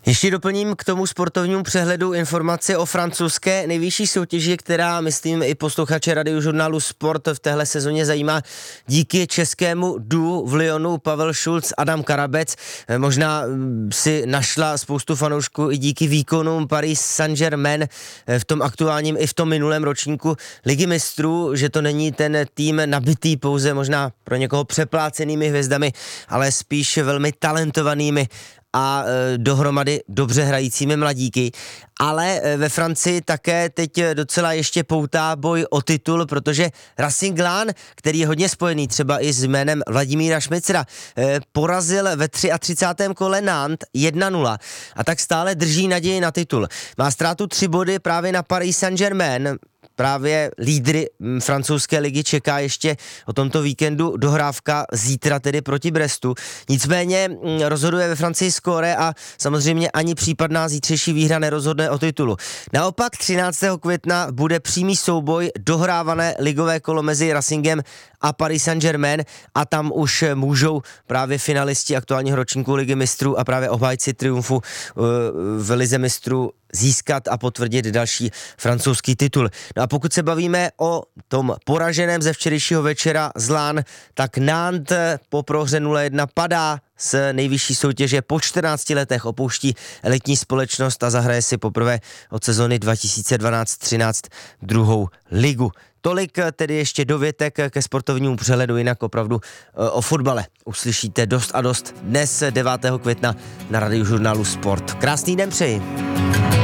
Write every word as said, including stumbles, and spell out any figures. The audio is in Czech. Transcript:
Ještě doplním k tomu sportovnímu přehledu informaci o francouzské nejvyšší soutěži, která, myslím, i posluchače Radiožurnálu Sport v téhle sezóně zajímá díky českému duo v Lyonu Pavel Šulc, Adam Karabec. Možná si našla spoustu fanoušků i díky výkonům Paris Saint-Germain v tom aktuálním i v tom minulém ročníku Ligy mistrů, že to není ten tým nabitý pouze možná pro někoho přeplácenými hvězdami, ale spíš velmi talentovanými a e, dohromady dobře hrajícími mladíky. Ale e, ve Francii také teď docela ještě poutá boj o titul, protože Racing Lens, který je hodně spojený třeba i s jménem Vladimíra Šmicera, e, porazil ve třicátém třetím kole Nantes jedna nula a tak stále drží naději na titul. Má ztrátu tři body právě na Paris Saint-Germain. Právě lídry francouzské ligy čeká ještě o tomto víkendu dohrávka zítra tedy proti Brestu. Nicméně rozhoduje ve Francii skóre a samozřejmě ani případná zítřejší výhra nerozhodne o titulu. Naopak třináctého května bude přímý souboj, dohrávané ligové kolo mezi Racingem a Paris Saint-Germain a tam už můžou právě finalisti aktuálního ročníku Ligy mistrů a právě obhájci triumfu v Lize mistrů získat a potvrdit další francouzský titul. No a pokud se bavíme o tom poraženém ze včerejšího večera z Lens, tak Nantes po prohře nula jedna padá z nejvyšší soutěže, po čtrnácti letech opouští elitní společnost a zahraje si poprvé od sezony dva tisíce dvanáct třináct druhou ligu. Tolik tedy ještě dovětek ke sportovnímu přehledu, jinak opravdu o fotbale uslyšíte dost a dost dnes devátého května na Radiožurnálu Sport. Krásný den přeji.